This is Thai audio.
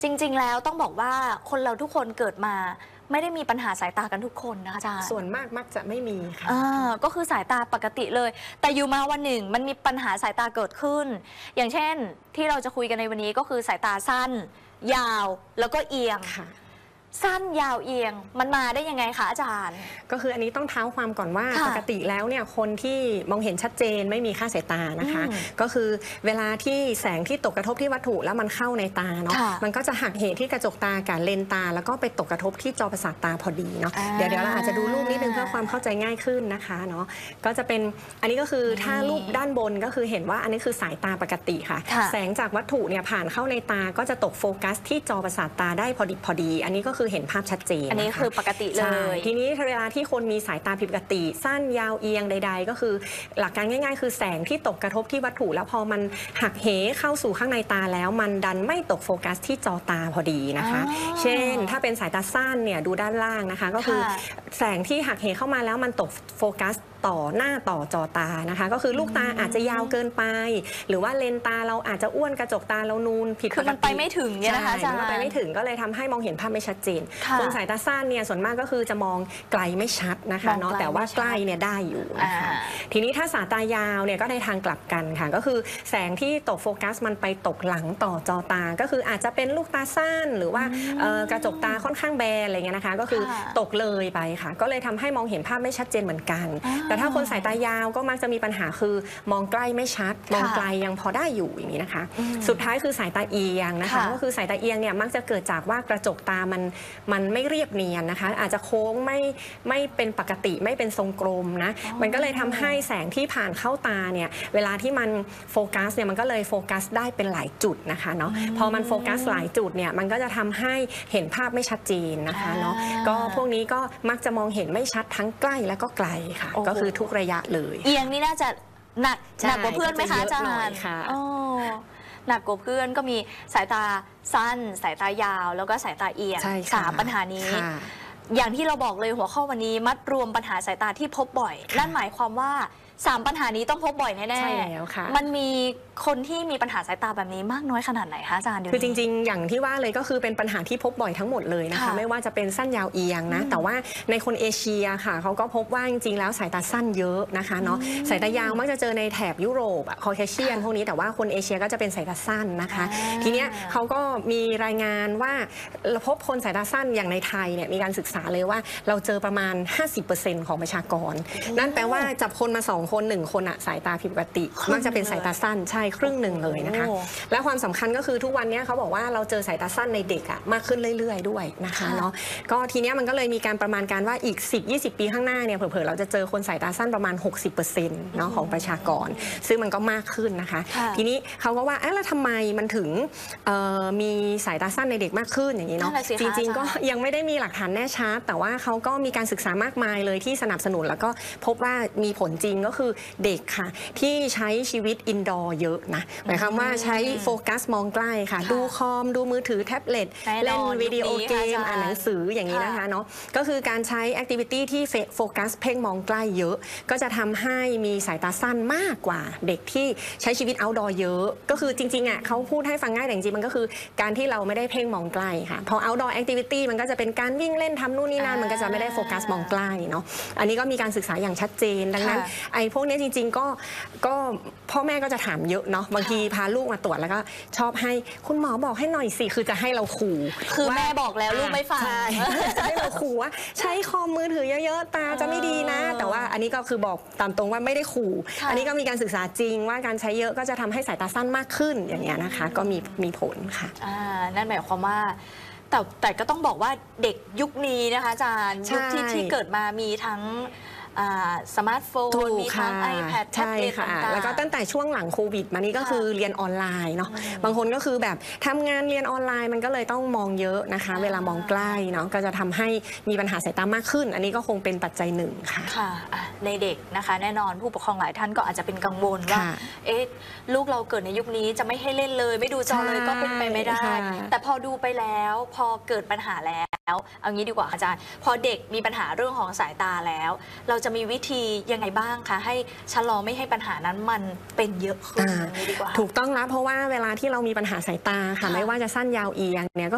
จริงๆแล้วต้องบอกว่าคนเราทุกคนเกิดมาไม่ได้มีปัญหาสายตากันทุกคนนะคะอาจารย์ส่วนมากมักจะไม่มีค่ะก็คือสายตาปกติเลยแต่อยู่มาวันหนึ่งมันมีปัญหาสายตาเกิดขึ้นอย่างเช่นที่เราจะคุยกันในวันนี้ก็คือสายตาสั้นยาวแล้วก็เอียงสั้นยาวเอียงมันมาได้ยังไงคะอาจารย์ก็คืออันนี้ต้องเท้าความก่อนว่าปกติแล้วเนี่ยคนที่มองเห็นชัดเจนไม่มีค่าสายตานะคะก็คือเวลาที่แสงที่ตกกระทบที่วัตถุแล้วมันเข้าในตาเนาะมันก็จะหักเหที่กระจกตากับเลนตาแล้วก็ไปตกกระทบที่จอประสาทตาพอดีเนาะเดี๋ยวเราอาจจะดูรูปนิดนึงเพื่อความเข้าใจง่ายขึ้นนะคะเนาะก็จะเป็นอันนี้ก็คือถ้ารูปด้านบนก็คือเห็นว่าอันนี้คือสายตาปกติค่ะแสงจากวัตถุเนี่ยผ่านเข้าในตาก็จะตกโฟกัสที่จอประสาทตาได้พอดีอันนี้ก็คือเห็นภาพชัดเจนอันนี้คือปกติเลยทีนี้เวลาที่คนมีสายตาผิดปกติสั้นยาวเอียงใดๆก็คือหลักการง่ายๆคือแสงที่ตกกระทบที่วัตถุแล้วพอมันหักเหเข้าสู่ข้างในตาแล้วมันดันไม่ตกโฟกัสที่จอตาพอดีนะคะเช่นถ้าเป็นสายตาสั้นเนี่ยดูด้านล่างนะคะก็คือแสงที่หักเหเข้ามาแล้วมันตกโฟกัสต่อหน้าต่อจอตานะคะก็คือลูกตาอาจจะยาวเกินไปหรือว่าเลนตาเราอาจจะอ้วนกระจกตาเรานูนผิดปกติคือมันไปไม่ถึงเนี่ยนะคะอาจารย์มันไปไม่ถึงก็เลยทำให้มองเห็นภาพไม่ชัดเจนคนสายตาสั้นเนี่ยส่วนมากก็คือจะมองไกลไม่ชัดนะคะเนาะแต่ว่าใกล้เนี่ยได้อยู่นะคะทีนี้ถ้าสายตายาวเนี่ยก็ในทางกลับกันค่ะก็คือแสงที่ตกโฟกัสมันไปตกหลังต่อจอตาก็คืออาจจะเป็นลูกตาสั้นหรือว่ากระจกตาค่อนข้างแบนอะไรเงี้ยนะคะก็คือตกเลยไปค่ะก็เลยทำให้มองเห็นภาพไม่ชัดเจนเหมือนกันแต่ถ้าคนสายตายาวก็มักจะมีปัญหาคือมองใกล้ไม่ชัดมองไกลยังพอได้อยู่อย่างนี้นะคะสุดท้ายคือสายตาเอียงนะคะก็คือสายตาเอียงเนี่ยมักจะเกิดจากว่ากระจกตามันไม่เรียบเนียนนะคะอาจจะโค้งไม่เป็นปกติไม่เป็นทรงกลมนะมันก็เลยทำให้แสงที่ผ่านเข้าตาเนี่ยเวลาที่มันโฟกัสเนี่ยมันก็เลยโฟกัสได้เป็นหลายจุดนะคะเนาะพอมันโฟกัสหลายจุดเนี่ยมันก็จะทำให้เห็นภาพไม่ชัดเจนนะคะเนาะก็พวกนี้ก็มักจะมองเห็นไม่ชัดทั้งใกล้และก็ไกลค่ะก็คือทุกระยะเลยเอียงนี่น่าจะหนักกว่าเพื่อนไหมคะอาจารย์หนักกว่าเพื่อนก็มีสายตาสั้นสายตายาวแล้วก็สายตาเอียง3ปัญหานี้อย่างที่เราบอกเลยหัวข้อวันนี้มัดรวมปัญหาสายตาที่พบบ่อยนั่นหมายความว่า3ปัญหานี้ต้องพบบ่อยแน่ๆใช่แล้วค่ะมันมีคนที่มีปัญหาสายตาแบบนี้มากน้อยขนาดไหนคะอาจารย์คือจริงๆอย่างที่ว่าเลยก็คือเป็นปัญหาที่พบบ่อยทั้งหมดเลยนะคะไม่ว่าจะเป็นสั้นยาวเอียงนะแต่ว่าในคนเอเชียค่ะเขาก็พบว่าจริงๆแล้วสายตาสั้นเยอะนะคะเนาะสายตายาวมักจะเจอในแถบยุโรปคอเคเชียนพวกนี้แต่ว่าคนเอเชียก็จะเป็นสายตาสั้นนะคะทีเนี้ยเขาก็มีรายงานว่าพบคนสายตาสั้นอย่างในไทยเนี่ยมีการศึกษาเลยว่าเราเจอประมาณ 50% ของประชากรนั่นแปลว่าจับคนมา2 คน1 คนสายตาผิดปกติมักจะเป็นสายตาสั้นใช่ครึ่งหนึ่งเลยนะคะและความสำคัญก็คือทุกวันนี้เขาบอกว่าเราเจอสายตาสั้นในเด็กมากขึ้นเรื่อยๆด้วยนะคะเนาะก็ทีนี้มันก็เลยมีการประมาณการว่าอีก 10-20 ปีข้างหน้าเนี่ยเผลอๆเราจะเจอคนสายตาสั้นประมาณ 60%เนาะของประชากรซึ่งมันก็มากขึ้นนะคะทีนี้เขาก็ว่าแล้วทำไมมันถึงมีสายตาสั้นในเด็กมากขึ้นอย่างนี้เนาะจริงๆก็ยังไม่ได้มีหลักฐานแน่ชัดแต่ว่าเขาก็มีการศึกษามากมายเลยที่สนับสนุนแล้วก็พบว่ามีผลจริงก็คือเด็กค่ะที่ใช้ชีวิตอินดอร์เยอะนะหมายความว่าใช้โฟกัสมองใกล้ค่ะดูคอมดูมือถือแท็บเล็ตเล่นวิดีโอเกมอ่านหนังสืออย่างนี้นะคะเนาะก็คือการใช้แอคทิวิตี้ที่โฟกัสเพ่งมองใกล้เยอะก็จะทำให้มีสายตาสั้นมากกว่าเด็กที่ใช้ชีวิตเอาท์ดอร์เยอะก็คือจริงๆเขาพูดให้ฟังง่ายแต่จริงๆมันก็คือการที่เราไม่ได้เพ่งมองใกล้ค่ะพอเอาท์ดอร์แอคทิวิตี้มันก็จะเป็นการวิ่งเล่นทำนู่นนี่นั่นมันก็จะไม่ได้โฟกัสมองใกล้เนาะอันนี้ก็มีการศึกษาอย่างชัดเจนดังนั้นไอ้พวกนี้จริงๆก็พ่อแม่ก็จะถามเยอะเนาะบางทีพาลูกมาตรวจแล้วก็ชอบให้คุณหมอบอกให้หน่อยสิคือจะให้เราขู่คือแม่บอกแล้วลูกไม่ฟังจะให้เราขู่ว่าใช้คอมมือถือเยอะๆตาจะไม่ดีนะแต่ว่าอันนี้ก็คือบอกตามตรงว่าไม่ได้ขู่อันนี้ก็มีการศึกษาจริงว่าการใช้เยอะก็จะทำให้สายตาสั้นมากขึ้นอย่างเงี้ยนะคะก็มีผลค่ะนั่นหมายความว่าแต่ก็ต้องบอกว่าเด็กยุคนี้นะคะอาจารย์ยุคที่เกิดมามีทั้งสมาร์ทโฟนมีทั้ง iPad แท็บเล็ตต่างๆแล้วก็ตั้งแต่ช่วงหลังโควิดมานี้ก็คือเรียนออนไลน์เนาะบางคนก็คือแบบทำงานเรียนออนไลน์มันก็เลยต้องมองเยอะนะคะเวลามองใกล้เนาะก็จะทำให้มีปัญหาสายตามากขึ้นอันนี้ก็คงเป็นปัจจัยหนึ่งค่ะในเด็กนะคะแน่นอนผู้ปกครองหลายท่านก็อาจจะเป็นกังวลว่าลูกเราเกิดในยุคนี้จะไม่ให้เล่นเลยไม่ดูจอเลยก็เป็นไปไม่ได้แต่พอดูไปแล้วพอเกิดปัญหาแล้วเอางี้ดีกว่าอาจารย์พอเด็กมีปัญหาเรื่องของสายตาแล้วเราจะมีวิธียังไงบ้างคะให้ชะลอไม่ให้ปัญหานั้นมันเป็นเยอะขึ้นดีกว่าถูกต้องแล้วเพราะว่าเวลาที่เรามีปัญหาสายตาค่ะไม่ว่าจะสั้นยาวเอียงเนี่ยก็